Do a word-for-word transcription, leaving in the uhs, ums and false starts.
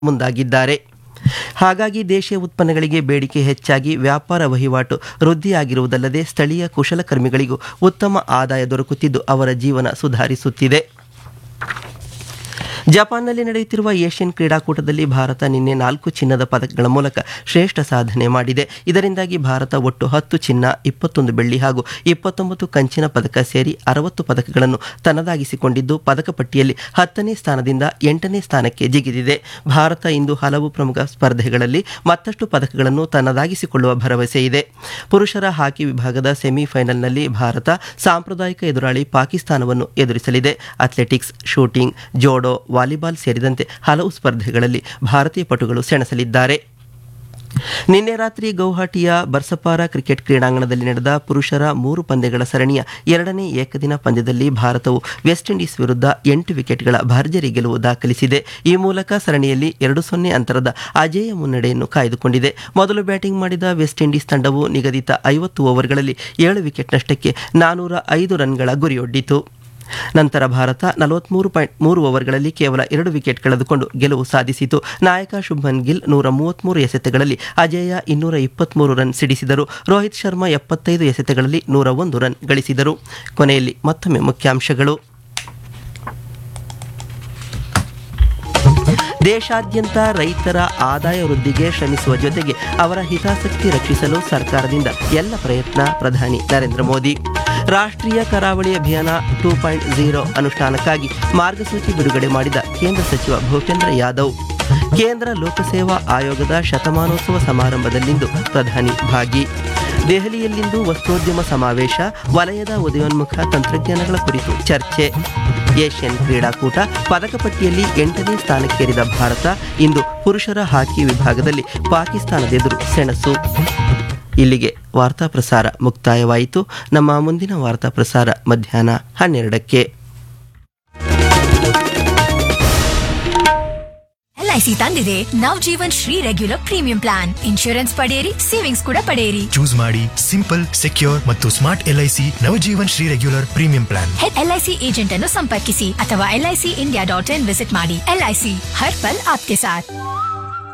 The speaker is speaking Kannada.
ಮುಂದಾಗಿದ್ದಾರೆ. ಹಾಗಾಗಿ ದೇಶೀಯ ಉತ್ಪನ್ನಗಳಿಗೆ ಬೇಡಿಕೆ ಹೆಚ್ಚಾಗಿ ವ್ಯಾಪಾರ ವಹಿವಾಟು ವೃದ್ಧಿಯಾಗಿರುವುದಲ್ಲದೆ ಸ್ಥಳೀಯ ಕುಶಲಕರ್ಮಿಗಳಿಗೂ ಉತ್ತಮ ಆದಾಯ ದೊರಕುತ್ತಿದ್ದು ಅವರ ಜೀವನ ಸುಧಾರಿಸುತ್ತಿದೆ. ಜಪಾನ್ನಲ್ಲಿ ನಡೆಯುತ್ತಿರುವ ಏಷ್ಯನ್ ಕ್ರೀಡಾಕೂಟದಲ್ಲಿ ಭಾರತ ನಿನ್ನೆ ನಾಲ್ಕು ಚಿನ್ನದ ಪದಕಗಳ ಮೂಲಕ ಶ್ರೇಷ್ಠ ಸಾಧನೆ ಮಾಡಿದೆ. ಇದರಿಂದಾಗಿ ಭಾರತ ಒಟ್ಟು ಹತ್ತು ಚಿನ್ನ, ಇಪ್ಪತ್ತೊಂದು ಬೆಳ್ಳಿ ಹಾಗೂ ಇಪ್ಪತ್ತೊಂಬತ್ತು ಕಂಚಿನ ಪದಕ ಸೇರಿ ಅರವತ್ತು ಪದಕಗಳನ್ನು ತನ್ನದಾಗಿಸಿಕೊಂಡಿದ್ದು ಪದಕ ಪಟ್ಟಿಯಲ್ಲಿ ಹತ್ತನೇ ಸ್ಥಾನದಿಂದ ಎಂಟನೇ ಸ್ಥಾನಕ್ಕೆ ಜಿಗಿದಿದೆ. ಭಾರತ ಇಂದು ಹಲವು ಪ್ರಮುಖ ಸ್ಪರ್ಧೆಗಳಲ್ಲಿ ಮತ್ತಷ್ಟು ಪದಕಗಳನ್ನು ತನ್ನದಾಗಿಸಿಕೊಳ್ಳುವ ಭರವಸೆ ಇದೆ. ಪುರುಷರ ಹಾಕಿ ವಿಭಾಗದ ಸೆಮಿಫೈನಲ್ನಲ್ಲಿ ಭಾರತ ಸಾಂಪ್ರದಾಯಿಕ ಎದುರಾಳಿ ಪಾಕಿಸ್ತಾನವನ್ನು ಎದುರಿಸಲಿದೆ. ಅಥ್ಲೆಟಿಕ್ಸ್, ಶೂಟಿಂಗ್, ಜೋಡೋ, ವಾಲಿಬಾಲ್ ಸೇರಿದಂತೆ ಹಲವು ಸ್ಪರ್ಧೆಗಳಲ್ಲಿ ಭಾರತೀಯ ಪಟುಗಳು ಸೆಣಸಲಿದ್ದಾರೆ. ನಿನ್ನೆ ರಾತ್ರಿ ಗೌಹಾಟಿಯ ಬರ್ಸಪಾರಾ ಕ್ರಿಕೆಟ್ ಕ್ರೀಡಾಂಗಣದಲ್ಲಿ ನಡೆದ ಪುರುಷರ ಮೂರು ಪಂದ್ಯಗಳ ಸರಣಿಯ ಎರಡನೇ ಏಕದಿನ ಪಂದ್ಯದಲ್ಲಿ ಭಾರತವು ವೆಸ್ಟ್ ಇಂಡೀಸ್ ವಿರುದ್ಧ ಎಂಟು ವಿಕೆಟ್ಗಳ ಭರ್ಜರಿ ಗೆಲುವು ದಾಖಲಿಸಿದೆ. ಈ ಮೂಲಕ ಸರಣಿಯಲ್ಲಿ ಎರಡು ಸೊನ್ನೆ ಅಂತರದ ಅಜೇಯ ಮುನ್ನಡೆಯನ್ನು ಕಾಯ್ದುಕೊಂಡಿದೆ. ಮೊದಲು ಬ್ಯಾಟಿಂಗ್ ಮಾಡಿದ ವೆಸ್ಟ್ ಇಂಡೀಸ್ ತಂಡವು ನಿಗದಿತ ಐವತ್ತು ಓವರ್ಗಳಲ್ಲಿ ಏಳು ವಿಕೆಟ್ ನಷ್ಟಕ್ಕೆ ನಾನೂರ ಐದು ರನ್ಗಳ ಗುರಿಯೊಡ್ಡಿತು. ನಂತರ ಭಾರತ ನಲವತ್ಮೂರು ಪಾಯಿಂಟ್ ಮೂರು ಓವರ್ಗಳಲ್ಲಿ ಕೇವಲ ಎರಡು ವಿಕೆಟ್ ಕಳೆದುಕೊಂಡು ಗೆಲುವು ಸಾಧಿಸಿತು. ನಾಯಕ ಶುಭ್ಮನ್ ಗಿಲ್ ನೂರ ಮೂವತ್ಮೂರು ಎಸೆತಗಳಲ್ಲಿ ಅಜೇಯ ಇನ್ನೂರ ಇಪ್ಪತ್ಮೂರು ರನ್ ಸಿಡಿಸಿದರು. ರೋಹಿತ್ ಶರ್ಮಾ ಎಪ್ಪತ್ತೈದು ಎಸೆತಗಳಲ್ಲಿ ನೂರ ಒಂದು ರನ್ ಗಳಿಸಿದರು. ಕೊನೆಯಲ್ಲಿ ಮತ್ತೊಮ್ಮೆ ಮುಖ್ಯಾಂಶಗಳು. ದೇಶಾದ್ಯಂತ ರೈತರ ಆದಾಯ ವೃದ್ಧಿಗೆ ಶ್ರಮಿಸುವ ಜೊತೆಗೆ ಅವರ ಹಿತಾಸಕ್ತಿ ರಕ್ಷಿಸಲು ಸರ್ಕಾರದಿಂದ ಎಲ್ಲ ಪ್ರಯತ್ನ, ಪ್ರಧಾನಿ ನರೇಂದ್ರ ಮೋದಿ. ರಾಷ್ಟ್ರೀಯ ಕರಾವಳಿ ಅಭಿಯಾನ ಟೂ ಪಾಯಿಂಟ್ ಝೀರೋ ಅನುಷ್ಠಾನಕ್ಕಾಗಿ ಮಾರ್ಗಸೂಚಿ ಬಿಡುಗಡೆ ಮಾಡಿದ ಕೇಂದ್ರ ಸಚಿವ ಭೂಪೇಂದ್ರ ಯಾದವ್. ಕೇಂದ್ರ ಲೋಕಸೇವಾ ಆಯೋಗದ ಶತಮಾನೋತ್ಸವ ಸಮಾರಂಭದಲ್ಲಿಂದು ಪ್ರಧಾನಿ ಭಾಗಿ. ದೆಹಲಿಯಲ್ಲಿಂದು ವಸ್ತ್ರೋದ್ಯಮ ಸಮಾವೇಶ, ವಲಯದ ಉದಯೋನ್ಮುಖ ತಂತ್ರಜ್ಞಾನಗಳ ಕುರಿತು ಚರ್ಚೆ. ಏಷ್ಯನ್ ಕ್ರೀಡಾಕೂಟ ಪದಕ ಪಟ್ಟಿಯಲ್ಲಿ ಎಂಟನೇ ಸ್ಥಾನಕ್ಕೇರಿದ ಭಾರತ ಇಂದು ಪುರುಷರ ಹಾಕಿ ವಿಭಾಗದಲ್ಲಿ ಪಾಕಿಸ್ತಾನದೆದುರು ಸೆಣಸು. ಇಲ್ಲಿಗೆ ವಾರ್ತಾ ಪ್ರಸಾರ ಮುಕ್ತಾಯವಾಯಿತು. ನಮ್ಮ ಮುಂದಿನ ವಾರ್ತಾ ಪ್ರಸಾರ ಮಧ್ಯಾಹ್ನ ಹನ್ನೆರಡಕ್ಕೆ. ಎಲ್ಐಸಿ ತಂದಿದೆ ನವ್ Jeevan Shri regular premium plan. Insurance ಪಡೆಯಿರಿ, ಸೇವಿಂಗ್ಸ್ ಕೂಡ ಪಡೆಯಿರಿ. ಚೂಸ್ ಮಾಡಿ ಸಿಂಪಲ್, ಸೆಕ್ಯೂರ್ ಮತ್ತು smart LIC Navajeevan Shri regular premium plan. LIC agent ಅನ್ನು ಸಂಪರ್ಕಿಸಿ ಅಥವಾ LIC India dot in visit ಮಾಡಿ. ಎಲ್ಐಸಿ ಹರ್ ಪಲ್ ಆಪ್ಕೆ ಸಾಥ್.